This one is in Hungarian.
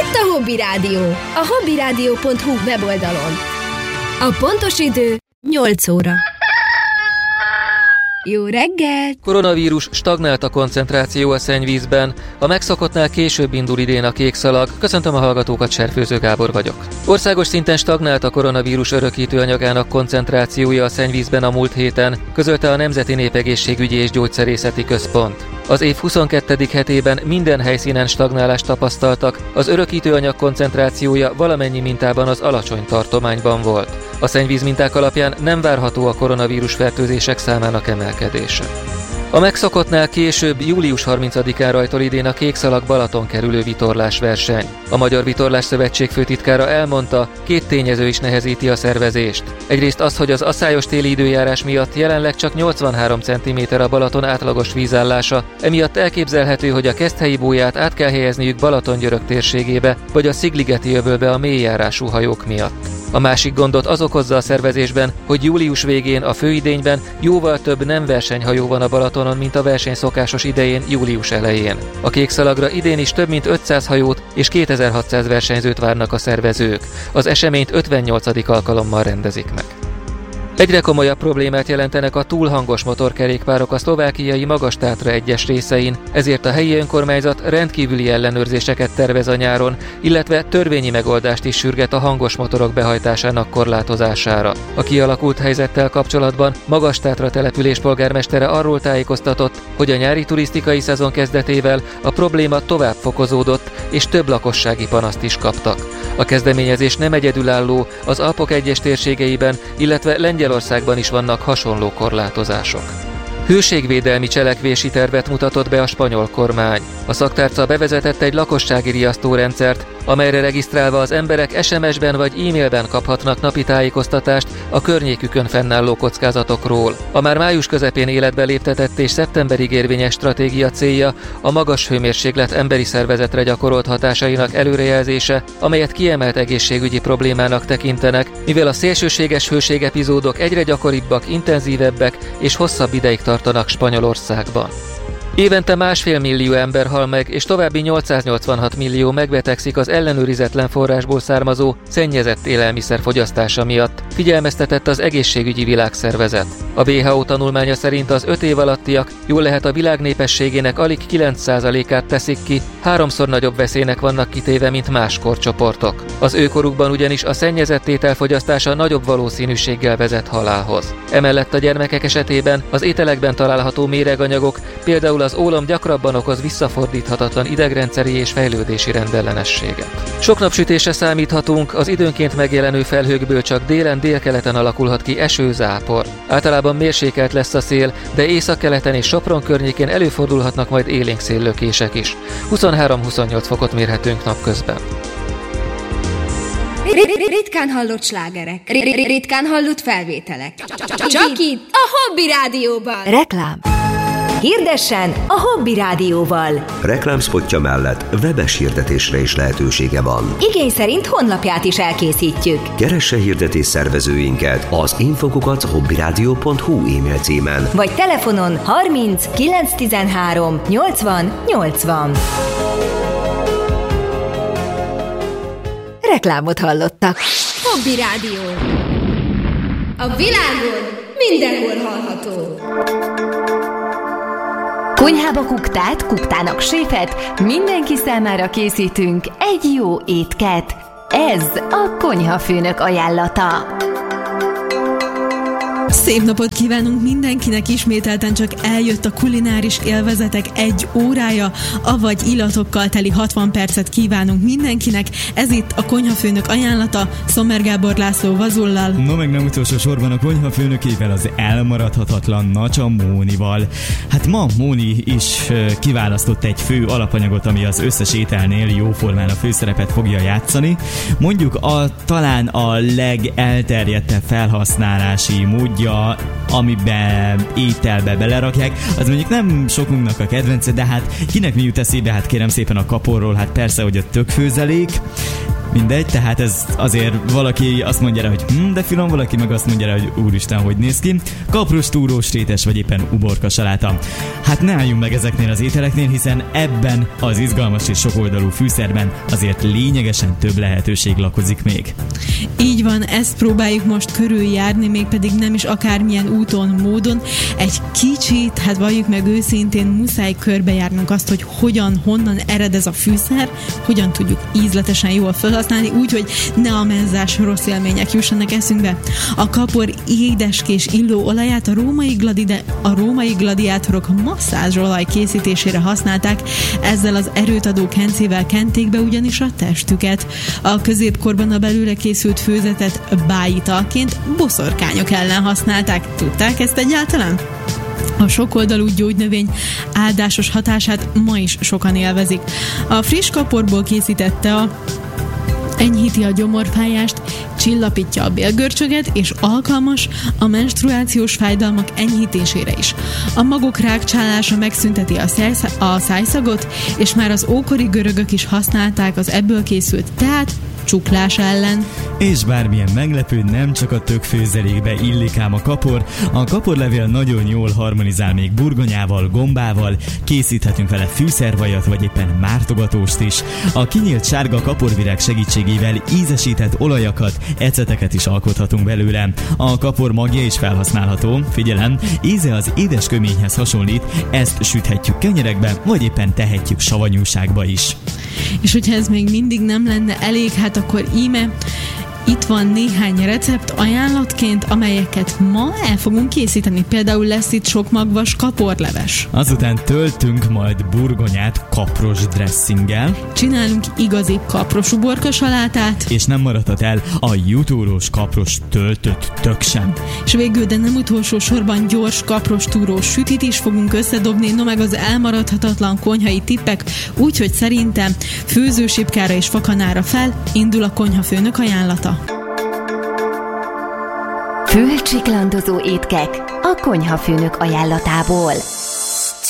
Itt a Hobby Rádió, a hobbyradio.hu weboldalon. A pontos idő 8 óra. Jó reggelt! Koronavírus, stagnált a koncentráció a szennyvízben. A megszokottnál később indul idén a kék szalag. Köszöntöm a hallgatókat, Serfőző Gábor vagyok. Országos szinten stagnált a koronavírus örökítő anyagának koncentrációja a szennyvízben a múlt héten, közölte a Nemzeti Népegészségügyi és Gyógyszerészeti Központ. Az év 22. hetében minden helyszínen stagnálást tapasztaltak, az örökítő anyag koncentrációja valamennyi mintában az alacsony tartományban volt. A szennyvíz minták alapján nem várható a koronavírus fertőzések számának emelkedése. A megszokottnál később július 30-án rajtol idén a kékszalag Balaton kerülő vitorlásverseny. A Magyar Vitorlás Szövetség főtitkára elmondta, két tényező is nehezíti a szervezést. Egyrészt az, hogy az aszályos téli időjárás miatt jelenleg csak 83 cm a Balaton átlagos vízállása, emiatt elképzelhető, hogy a Keszthelyi bóját át kell helyezniük Balatongyörök térségébe, vagy a Szigligeti öbölbe a mélyjárású hajók miatt. A másik gondot az okozza a szervezésben, hogy július végén a főidényben jóval több nem versenyhajó van a Balatonon, mint a verseny szokásos idején július elején. A kékszalagra idén is több mint 500 hajót és 2600 versenyzőt várnak a szervezők. Az eseményt 58. alkalommal rendezik meg. Egyre komolyabb problémát jelentenek a túl hangos motorkerékpárok a szlovákiai Magas-Tátra egyes részein, ezért a helyi önkormányzat rendkívüli ellenőrzéseket tervez a nyáron, illetve törvényi megoldást is sürget a hangos motorok behajtásának korlátozására. A kialakult helyzettel kapcsolatban Magas-Tátra település polgármestere arról tájékoztatott, hogy a nyári turisztikai szezon kezdetével a probléma tovább fokozódott, és több lakossági panaszt is kaptak. A kezdeményezés nem egyedülálló, az Alpok egyes térségeiben, illetve Lengyelországban is vannak hasonló korlátozások. Hőségvédelmi cselekvési tervet mutatott be a spanyol kormány. A szaktárca bevezetett egy lakossági riasztórendszert, amelyre regisztrálva az emberek SMS-ben vagy e-mailben kaphatnak napi tájékoztatást a környékükön fennálló kockázatokról. A már május közepén életbe léptetett és szeptemberig érvényes stratégia célja a magas hőmérséklet emberi szervezetre gyakorolt hatásainak előrejelzése, amelyet kiemelt egészségügyi problémának tekintenek, mivel a szélsőséges hőségepizódok egyre gyakoribbak, intenzívebbek és hosszabb ideig tartanak Spanyolországban. Évente 1,5 millió ember hal meg, és további 886 millió megbetegszik az ellenőrizetlen forrásból származó, szennyezett élelmiszer fogyasztása miatt, figyelmeztetett az Egészségügyi Világszervezet. A WHO tanulmánya szerint az 5 év alattiak jól lehet a világ népességének alig 9%-át teszik ki, 3-szor nagyobb veszélynek vannak kitéve, mint más korcsoportok. Az őkorukban ugyanis a szennyezett étel fogyasztása nagyobb valószínűséggel vezet halálhoz. Emellett a gyermekek esetében az ételekben található méreganyagok, például az ólom gyakrabban okoz visszafordíthatatlan idegrendszeri és fejlődési rendellenességet. Sok napsütésre számíthatunk, az időnként megjelenő felhőkből csak délen, délkeleten alakulhat ki eső-zápor. Általában mérsékelt lesz a szél, de északkeleten és Sopron környékén előfordulhatnak majd élénk széllökések is. 23-28 fokot mérhetünk napközben. Ritkán hallott slágerek, ritkán hallott felvételek. Csak itt a Hobby Rádióban. Reklám. Hirdessen a Hobby Rádióval. Reklámszpotja mellett webes hirdetésre is lehetősége van. Igény szerint honlapját is elkészítjük. Keresse hirdetés szervezőinket az info@hobbyradio.hu e-mail címen. Vagy telefonon 30 913 80 80. Reklámot hallottak. Hobby Rádió. A világon mindenhol hallható. Konyhába kuktát, kuktának séfet, mindenki számára készítünk egy jó étket. Ez a Konyhafőnök ajánlata. Szép napot kívánunk mindenkinek, ismételten csak eljött a kulináris élvezetek 1 órája, avagy illatokkal teli 60 percet kívánunk mindenkinek. Ez itt a Konyhafőnök ajánlata, Sommer Gábor László Vazullal. No meg nem utolsó sorban a konyhafőnökével, az elmaradhatatlan Nacsa Mónival. Hát ma Móni is kiválasztott egy fő alapanyagot, ami az összes ételnél jóformán a főszerepet fogja játszani. Mondjuk talán a legelterjedtebb felhasználási módja, amiben ételbe belerakják, az mondjuk nem sokunknak a kedvence, de hát kinek mi jut eszébe, hát kérem szépen a kaporról, hát persze, hogy a tökfőzelék. Mindegy, tehát ez azért valaki azt mondja rá, hogy de finom, valaki meg azt mondja rá, hogy úristen, hogy néz ki. Kapros, túrós, rétes vagy éppen uborka saláta. Hát ne álljunk meg ezeknél az ételeknél, hiszen ebben az izgalmas és sokoldalú fűszerben azért lényegesen több lehetőség lakozik még. Így van, ezt próbáljuk most körüljárni, mégpedig nem is akármilyen úton, módon. Egy kicsit, hát valljuk meg őszintén, muszáj körbejárnunk azt, hogy honnan ered ez a fűszer, hogyan tudjuk ízletesen jól felhasználni, úgyhogy ne a menzás rossz élmények jussanak eszünkbe. A kapor édeskés illó olaját a római gladiátorok masszázsolaj készítésére használták, ezzel az erőt adó kencével kenték be ugyanis a testüket. A középkorban a belőle készült főzetet bájitalként boszorkányok ellen használták. Tudták ezt egyáltalán? A sokoldalú gyógynövény áldásos hatását ma is sokan élvezik. A friss kaporból készített enyhíti a gyomorfájást, csillapítja a bélgörcsöget, és alkalmas a menstruációs fájdalmak enyhítésére is. A magok rákcsálása megszünteti a szájszagot, és már az ókori görögök is használták az ebből készült teát csuklás ellen. És bármilyen meglepő, nem csak a tökfőzelékbe illik ám a kapor. A kaporlevél nagyon jól harmonizál még burgonyával, gombával, készíthetünk vele fűszervajat, vagy éppen mártogatóst is. A kinyílt sárga kaporvirág segítségével ízesített olajakat, eceteket is alkothatunk belőle. A kapor magja is felhasználható, figyelem, íze az édesköményhez hasonlít, ezt süthetjük kenyerekbe, vagy éppen tehetjük savanyúságba is. És hogyha ez még mindig nem lenne elég, hát akkor íme itt van néhány recept ajánlatként, amelyeket ma el fogunk készíteni. Például lesz itt sok magvas kaporleves. Azután töltünk majd burgonyát kapros dressinggel. Csinálunk igazi kapros uborka salátát. És nem maradhat el a jutórós kapros töltött tök sem. És végül, de nem utolsó sorban gyors kapros túrós sütit is fogunk összedobni, no meg az elmaradhatatlan konyhai tippek, úgyhogy szerintem főzősipkára és fakanára fel indul a konyhafőnök ajánlata. Fülcsiklandozó étkek a konyhafőnök ajánlatából.